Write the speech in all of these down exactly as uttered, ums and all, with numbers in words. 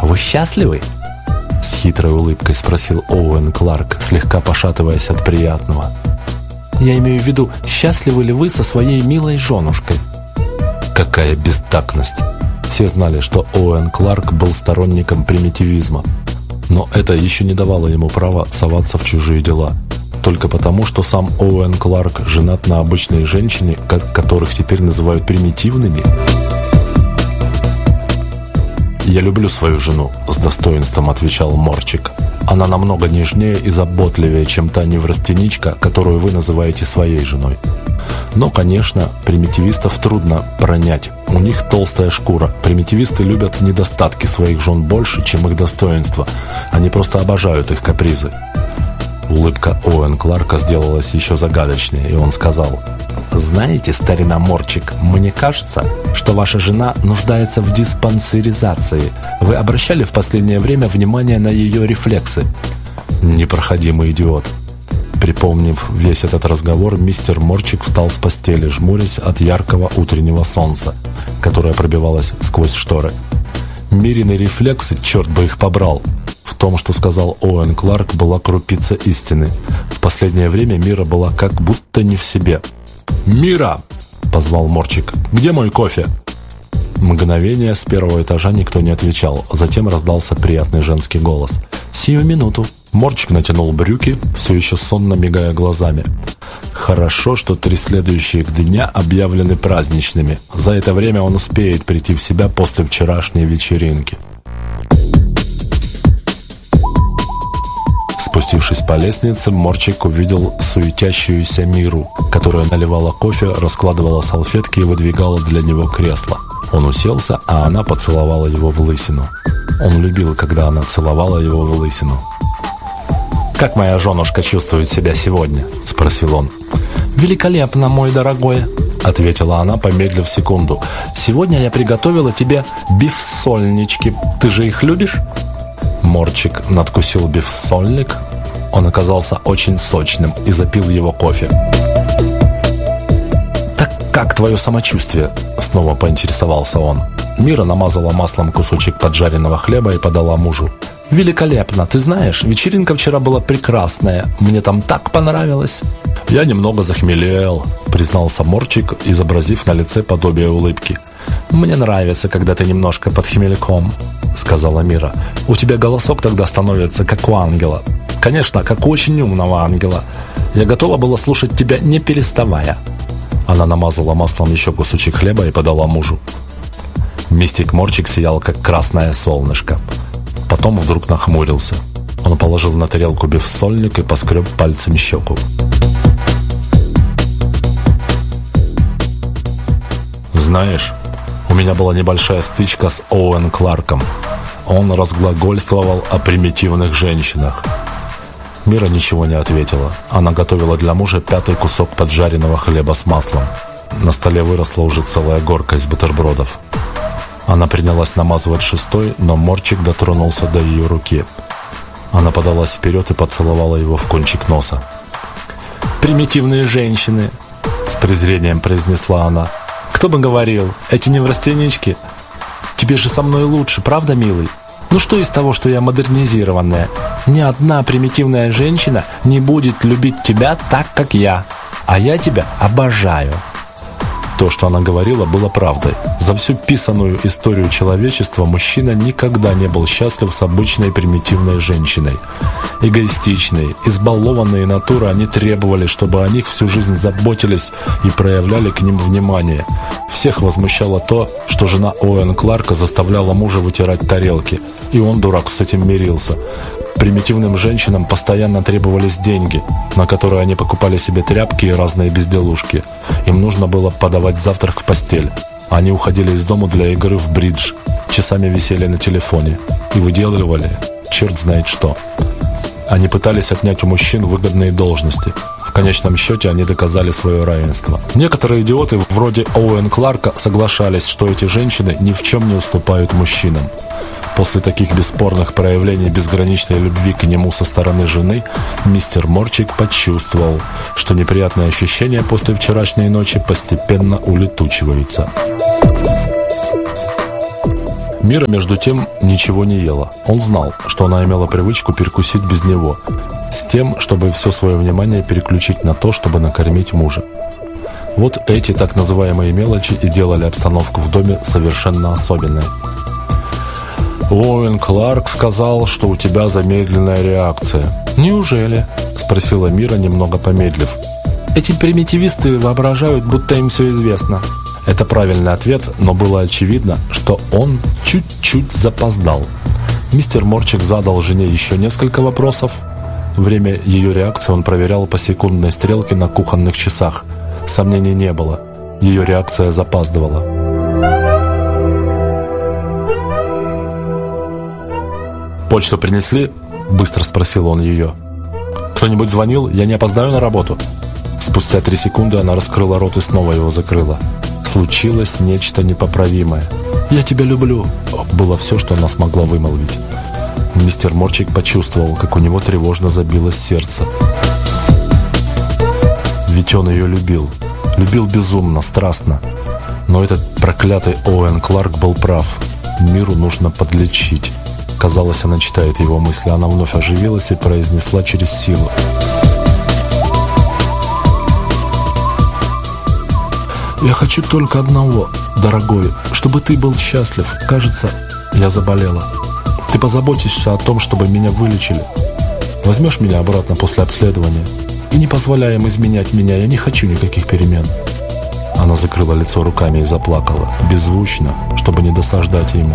Вы счастливы?» С хитрой улыбкой спросил Оуэн Кларк, слегка пошатываясь от приятного. «Я имею в виду, счастливы ли вы со своей милой женушкой?» Какая бестактность! Все знали, что Оуэн Кларк был сторонником примитивизма. Но это еще не давало ему права соваться в чужие дела. Только потому, что сам Оуэн Кларк женат на обычной женщине, которых теперь называют примитивными. «Я люблю свою жену», — с достоинством отвечал Морчик. «Она намного нежнее и заботливее, чем та неврастеничка, которую вы называете своей женой. Но, конечно, примитивистов трудно пронять. У них толстая шкура. Примитивисты любят недостатки своих жен больше, чем их достоинства. Они просто обожают их капризы». Улыбка Оуэн Кларка сделалась еще загадочнее, и он сказал: «Знаете, старина Морчик, мне кажется, что ваша жена нуждается в диспансеризации. Вы обращали в последнее время внимание на ее рефлексы?» Непроходимый идиот. Припомнив весь этот разговор, мистер Морчик встал с постели, жмурясь от яркого утреннего солнца, которое пробивалось сквозь шторы. Мирины рефлексы, черт бы их побрал! В том, что сказал Оуэн Кларк, была крупица истины. В последнее время Мира была как будто не в себе. «Мира!» — позвал Морчик. «Где мой кофе?» Мгновение с первого этажа никто не отвечал. Затем раздался приятный женский голос. «Сию минуту». Морчик натянул брюки, все еще сонно мигая глазами. Хорошо, что три следующих дня объявлены праздничными. За это время он успеет прийти в себя после вчерашней вечеринки. Спустившись по лестнице, Морчик увидел суетящуюся Миру, которая наливала кофе, раскладывала салфетки и выдвигала для него кресло. Он уселся, а она поцеловала его в лысину. Он любил, когда она целовала его в лысину. «Как моя женушка чувствует себя сегодня?» – спросил он. «Великолепно, мой дорогой», – ответила она, помедлив секунду. «Сегодня я приготовила тебе бифсольнички. Ты же их любишь?» Морчик надкусил бифсольник. Он оказался очень сочным и запил его кофе. «Так как твое самочувствие?» – снова поинтересовался он. Мира намазала маслом кусочек поджаренного хлеба и подала мужу. «Великолепно! Ты знаешь, вечеринка вчера была прекрасная. Мне там так понравилось!» «Я немного захмелел», – признался Морчик, изобразив на лице подобие улыбки. «Мне нравится, когда ты немножко под хмельком», — сказала Мира. «У тебя голосок тогда становится, как у ангела. Конечно, как у очень умного ангела. Я готова была слушать тебя, не переставая». Она намазала маслом еще кусочек хлеба и подала мужу. Мистик Морчик сиял, как красное солнышко. Потом вдруг нахмурился. Он положил на тарелку бифсольник и поскреб пальцем щеку. «Знаешь, у меня была небольшая стычка с Оуэн Кларком. Он разглагольствовал о примитивных женщинах». Мира ничего не ответила. Она готовила для мужа пятый кусок поджаренного хлеба с маслом. На столе выросла уже целая горка из бутербродов. Она принялась намазывать шестой, но Морчик дотронулся до ее руки. Она подалась вперед и поцеловала его в кончик носа. «Примитивные женщины!» — с презрением произнесла она. «Кто бы говорил, эти неврастенички? Тебе же со мной лучше, правда, милый? Ну что из того, что я модернизированная? Ни одна примитивная женщина не будет любить тебя так, как я. А я тебя обожаю». То, что она говорила, было правдой. За всю писанную историю человечества мужчина никогда не был счастлив с обычной примитивной женщиной. Эгоистичные, избалованные натуры, они требовали, чтобы о них всю жизнь заботились и проявляли к ним внимание. Всех возмущало то, что жена Оуэн Кларка заставляла мужа вытирать тарелки, и он, дурак, с этим мирился. Примитивным женщинам постоянно требовались деньги, на которые они покупали себе тряпки и разные безделушки. Им нужно было подавать завтрак в постель. Они уходили из дома для игры в бридж, часами висели на телефоне и выделывали черт знает что. Они пытались отнять у мужчин выгодные должности. В конечном счете они доказали свое равенство. Некоторые идиоты вроде Оуэн Кларка соглашались, что эти женщины ни в чем не уступают мужчинам. После таких бесспорных проявлений безграничной любви к нему со стороны жены, мистер Морчик почувствовал, что неприятные ощущения после вчерашней ночи постепенно улетучиваются. Мира, между тем, ничего не ела. Он знал, что она имела привычку перекусить без него, с тем, чтобы все свое внимание переключить на то, чтобы накормить мужа. Вот эти так называемые мелочи и делали обстановку в доме совершенно особенной. «Оуэн Кларк сказал, что у тебя замедленная реакция». «Неужели?» – спросила Мира, немного помедлив. «Эти примитивисты воображают, будто им все известно». Это правильный ответ, но было очевидно, что он чуть-чуть запоздал. Мистер Морчик задал жене еще несколько вопросов. Время ее реакции он проверял по секундной стрелке на кухонных часах. Сомнений не было. Ее реакция запаздывала. «Почту принесли?» – быстро спросил он ее. «Кто-нибудь звонил? Я не опоздаю на работу?» Спустя три секунды она раскрыла рот и снова его закрыла. Случилось нечто непоправимое. «Я тебя люблю», – было все, что она смогла вымолвить. Мистер Морчик почувствовал, как у него тревожно забилось сердце. Ведь он ее любил. Любил безумно, страстно. Но этот проклятый Оуэн Кларк был прав. Миру нужно подлечить. Казалось, она читает его мысли. Она вновь оживилась и произнесла через силу. «Я хочу только одного, дорогой, чтобы ты был счастлив. Кажется, я заболела. Ты позаботишься о том, чтобы меня вылечили. Возьмешь меня обратно после обследования? И не позволяй им изменять меня, я не хочу никаких перемен». Она закрыла лицо руками и заплакала, беззвучно, чтобы не досаждать ему.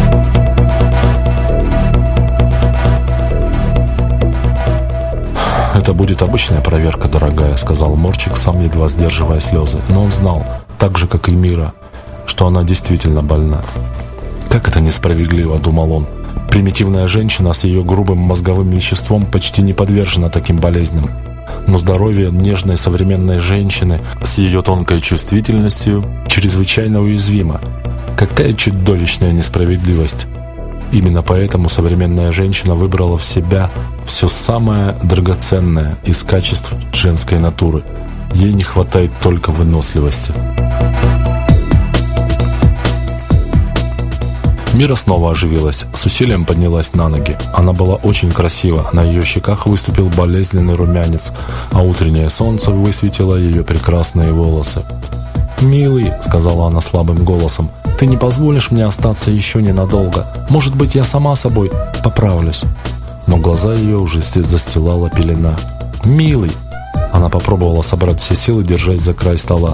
«Это будет обычная проверка, дорогая», — сказал Морчик, сам едва сдерживая слезы. Но он знал, так же, как и Мира, что она действительно больна. «Как это несправедливо», — думал он. «Примитивная женщина с ее грубым мозговым веществом почти не подвержена таким болезням. Но здоровье нежной современной женщины с ее тонкой чувствительностью чрезвычайно уязвимо. Какая чудовищная несправедливость!» Именно поэтому современная женщина выбрала в себя все самое драгоценное из качеств женской натуры. Ей не хватает только выносливости. Мира снова оживилась, с усилием поднялась на ноги. Она была очень красива, на ее щеках выступил болезненный румянец, а утреннее солнце высветило ее прекрасные волосы. «Милый», — сказала она слабым голосом, — «ты не позволишь мне остаться еще ненадолго? Может быть, я сама собой поправлюсь?» Но глаза ее уже застилала пелена. «Милый!» Она попробовала собрать все силы, держась за край стола.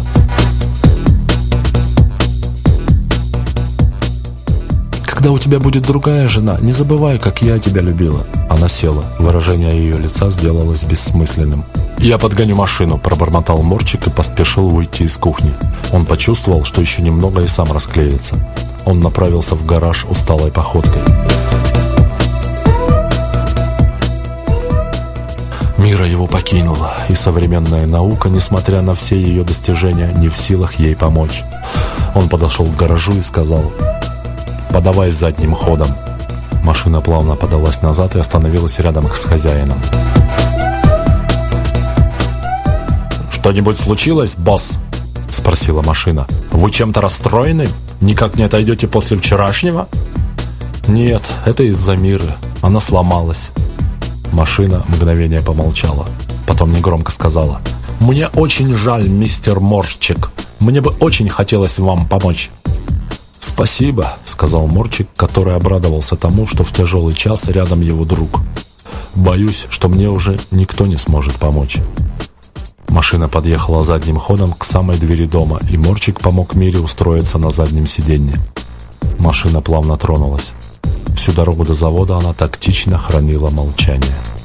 «Когда у тебя будет другая жена, не забывай, как я тебя любила». Она села. Выражение ее лица сделалось бессмысленным. «Я подгоню машину», – пробормотал Морчик и поспешил уйти из кухни. Он почувствовал, что еще немного и сам расклеится. Он направился в гараж усталой походкой. Мира его покинула, и современная наука, несмотря на все ее достижения, не в силах ей помочь. Он подошел к гаражу и сказал: «Подавай задним ходом». Машина плавно подалась назад и остановилась рядом с хозяином. «Что-нибудь случилось, босс?» – спросила машина. «Вы чем-то расстроены? Никак не отойдете после вчерашнего?» «Нет, это из-за Миры. Она сломалась». Машина мгновение помолчала. Потом негромко сказала: «Мне очень жаль, мистер Морчик. Мне бы очень хотелось вам помочь». «Спасибо», — сказал Морчик, который обрадовался тому, что в тяжелый час рядом его друг. «Боюсь, что мне уже никто не сможет помочь». Машина подъехала задним ходом к самой двери дома, и Морчик помог Мире устроиться на заднем сиденье. Машина плавно тронулась. Всю дорогу до завода она тактично хранила молчание.